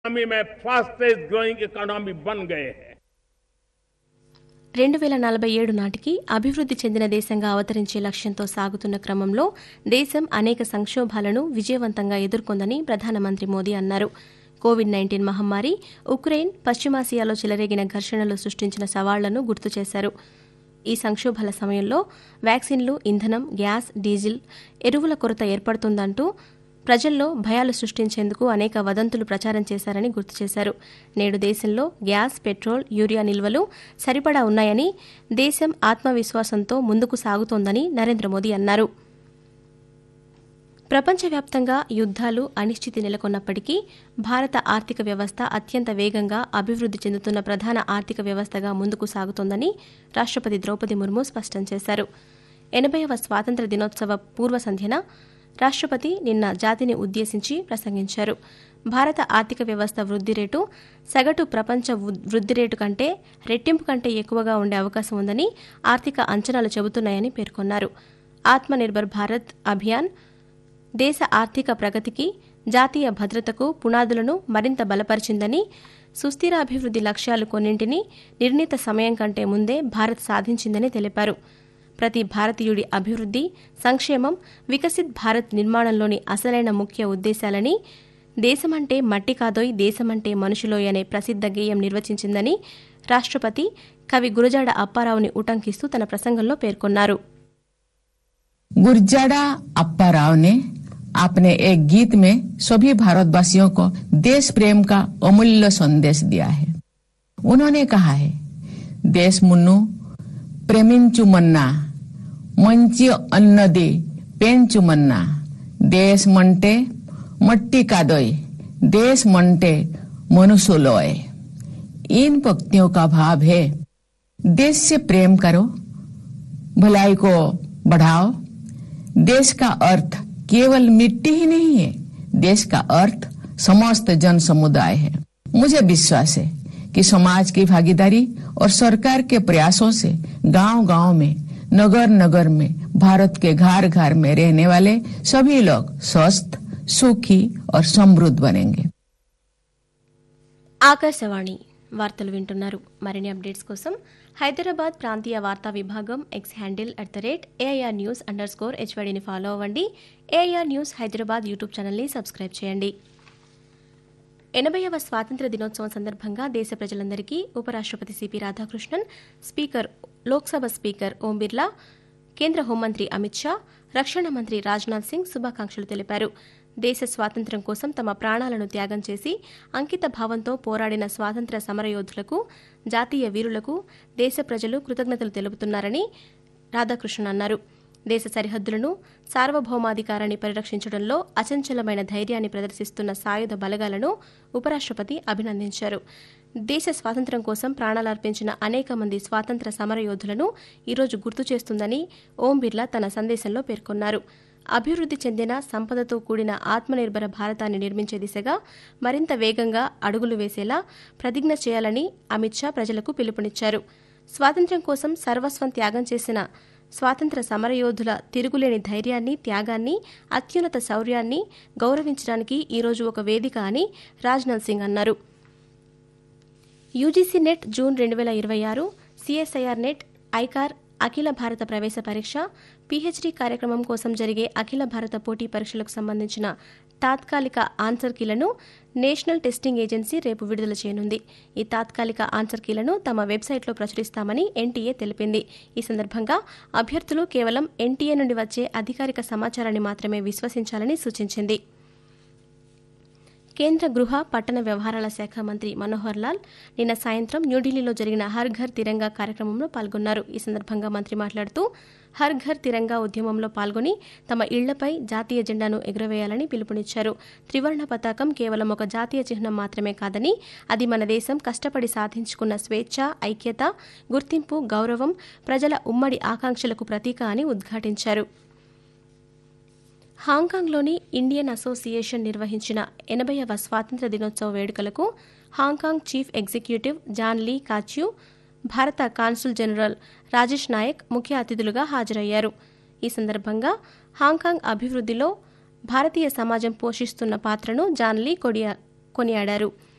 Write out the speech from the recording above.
Economy में fastest growing economy बन गए हैं 2047 నాటికి అభివృద్ధి చెందిన దేశంగా అవతరించే లక్ష్యంతో సాగుతున్న క్రమంలో దేశం అనేక సంక్షోభాలను విజయవంతంగా ఎదుర్కొందని ప్రధానమంత్రి మోదీ అన్నారు. కోవిడ్-19 మహమ్మారి, ఉక్రెయిన్, పశ్చిమాసియాలో చెలరేగిన ఘర్షణలు సృష్టించిన సవాళ్లను గుర్తు చేశారు. ఈ సంక్షోభాల సమయంలో వ్యాక్సిన్లు, ఇంధనం, గ్యాస్, డీజిల్, ఎరువుల కొరత ఏర్పడుతుందంటూ ప్రజల్లో భయాలు సృష్టించేందుకు అనేక వదంతులు ప్రచారం చేశారని గుర్తు చేశారు. నేడు దేశంలో గ్యాస్, పెట్రోల్, యూరియా నిల్వలు సరిపడా ఉన్నాయని, దేశం ఆత్మవిశ్వాసంతో ముందుకు సాగుతోందని నరేంద్ర మోదీ అన్నారు. ప్రపంచవ్యాప్తంగా యుద్దాలు, అనిశ్చితి నెలకొన్నప్పటికీ భారత ఆర్థిక వ్యవస్థ అత్యంత వేగంగా అభివృద్ధి చెందుతున్న ప్రధాన ఆర్థిక వ్యవస్థగా ముందుకు సాగుతోందని రాష్టపతి ద్రౌపది ముర్ము స్పష్టం చేశారు. 80వ స్వాతంత్ర్య దినోత్సవ పూర్వ సంధ్యన రాష్టపతి నిన్న జాతిని ఉద్దేశించి ప్రసంగించారు. భారత ఆర్థిక వ్యవస్థ వృద్ధి రేటు సగటు ప్రపంచ వృద్ధి రేటు కంటే రెట్టింపు కంటే ఎక్కువగా ఉండే అవకాశం ఉందని ఆర్థిక అంచనాలు చెబుతున్నాయని పేర్కొన్నారు. ఆత్మనిర్భర్ భారత్ అభియాన్ దేశ ఆర్థిక ప్రగతికి, జాతీయ భద్రతకు పునాదులను మరింత బలపరిచిందని, సుస్థిర అభివృద్ధి లక్ష్యాలు కొన్నింటిని నిర్ణీత సమయం కంటే ముందే భారత్ సాధించిందని తెలిపారు. ప్రతి భారతీయుడి అభివృద్ధి, సంక్షేమం వికసిత్ భారత్ నిర్మాణంలోని అసలైన ముఖ్య ఉద్దేశాలని దేశమంటే మట్టి కాదోయ్, దేశమంటే మనుషులోయ్ అనే ప్రసిద్ధ గేయం నిర్వచించిందని రాష్టపతి కవి గురజాడ అప్పారావుని ఉటంకిస్తూ తన ప్రసంగంలో పేర్కొన్నారు. गुरजाड़ा अप्पा राव ने अपने एक गीत में सभी भारतवासियों को देश प्रेम का अमूल्य संदेश दिया है. उन्होंने कहा है, देश मुन्नु प्रेमिंचु मन्ना मंची अन्न दे पेंचु मन्ना देश मंटे मट्टी कादोय देश मंटे मनुष्योलोय. इन पंक्तियों का भाव है, देश से प्रेम करो, भलाई को बढ़ाओ. देश का अर्थ केवल मिट्टी ही नहीं है, देश का अर्थ समस्त जन समुदाय है. मुझे विश्वास है कि समाज की भागीदारी और सरकार के प्रयासों से गांव-गांव में, नगर-नगर में, भारत के घर-घर में रहने वाले सभी लोग स्वस्थ, सुखी और समृद्ध बनेंगे. ఆకాశవాణి వార్తలు వింటున్నారు. మరిన్ని అప్డేట్స్ కోసం హైదరాబాద్ ప్రాంతీయ వార్తా విభాగం ఎక్స్ హ్యాండిల్ @AIR News_HYDని ఫాలో అవ్వండి. AIR న్యూస్ హైదరాబాద్ యూట్యూబ్ ఛానల్ని సబ్స్క్రైబ్ చేయండి. 80వ స్వాతంత్ర్య దినోత్సవం సందర్భంగా దేశ ప్రజలందరికీ ఉపరాష్టపతి సిపి రాధాకృష్ణన్, లోక్సభ స్పీకర్ ఓం బిర్లా, కేంద్ర హోంమంత్రి అమిత్ షా, రక్షణ మంత్రి రాజ్నాథ్ సింగ్ శుభాకాంక్షలు తెలిపారు. దేశ స్వాతంత్ర్యం కోసం తమ ప్రాణాలను త్యాగం చేసి అంకిత భావంతో పోరాడిన స్వాతంత్ర్య సమరయోధులకు, జాతీయ వీరులకు దేశ ప్రజలు కృతజ్ఞతలు తెలుపుతున్నారని రాధాకృష్ణన్ అన్నారు. దేశ సరిహద్దులను, సార్వభౌమాధికారాన్ని పరిరక్షించడంలో అచంచలమైన ధైర్యాన్ని ప్రదర్శిస్తున్న సాయుధ బలగాలను ఉపరాష్టపతి అభినందించారు. దేశ స్వాతంత్ర్యం కోసం ప్రాణాలర్పించిన అనేక మంది స్వాతంత్ర్య సమరయోధులను ఈరోజు గుర్తు చేస్తుందని ఓం బిర్లా తన సందేశంలో పేర్కొన్నారు. అభివృద్ధి చెందిన, సంపదతో కూడిన ఆత్మనిర్భర భారతాన్ని నిర్మించే దిశగా మరింత వేగంగా అడుగులు వేసేలా ప్రతిజ్ఞ చేయాలని అమిత్ షా ప్రజలకు పిలుపునిచ్చారు. స్వాతంత్ర్యం కోసం సర్వస్వం త్యాగం చేసిన స్వాతంత్ర్య సమరయోధుల తిరుగులేని ధైర్యాన్ని, త్యాగాన్ని, అత్యున్నత శౌర్యాన్ని గౌరవించడానికి ఈరోజు ఒక వేదిక అని రాజ్నాథ్ సింగ్ అన్నారు. UGC net June 2026, CSIR net, ICAR అఖిల భారత ప్రవేశ పరీక్ష, పీహెచ్డీ కార్యక్రమం కోసం జరిగే అఖిల భారత పోటీ పరీక్షలకు సంబంధించిన తాత్కాలిక ఆన్సర్ కీలను నేషనల్ టెస్టింగ్ ఏజెన్సీ రేపు విడుదల చేయనుంది. ఈ తాత్కాలిక ఆన్సర్ కీలను తమ వెబ్సైట్లో ప్రచురిస్తామని ఎన్టీఏ తెలిపింది. ఈ సందర్భంగా అభ్యర్థులు కేవలం ఎన్టీఏ నుండి వచ్చే అధికారిక సమాచారాన్ని మాత్రమే విశ్వసించాలని సూచించింది. కేంద్ర గృహ, పట్టణ వ్యవహారాల శాఖ మంత్రి మనోహర్ లాల్ నిన్న సాయంత్రం న్యూఢిల్లీలో జరిగిన హర్ ఘర్ తిరంగా కార్యక్రమంలో పాల్గొన్నారు. ఈ సందర్భంగా మంత్రి మాట్లాడుతూ హర్ ఘర్ తిరంగా ఉద్యమంలో పాల్గొని తమ ఇళ్లపై జాతీయ జెండాను ఎగురవేయాలని పిలుపునిచ్చారు. త్రివర్ణ పతాకం కేవలం ఒక జాతీయ చిహ్నం మాత్రమే కాదని, అది మన దేశం కష్టపడి సాధించుకున్న స్వేచ్ఛ, ఐక్యత, గుర్తింపు, గౌరవం, ప్రజల ఉమ్మడి ఆకాంక్షలకు ప్రతీక అని ఉద్ఘాటించారు. హాంకాంగ్లోని ఇండియన్ అసోసియేషన్ నిర్వహించిన 80వ స్వాతంత్ర్య దినోత్సవ వేడుకలకు హాంకాంగ్ చీఫ్ ఎగ్జిక్యూటివ్ జాన్ లీ కాచ్యూ, భారత కాన్సుల్ జనరల్ రాజేష్ నాయక్ ముఖ్య అతిథులుగా హాజరయ్యారు. ఈ సందర్భంగా హాంకాంగ్ అభివృద్ధిలో భారతీయ సమాజం పోషిస్తున్న పాత్రను జాన్ లీ కొనియాడారు.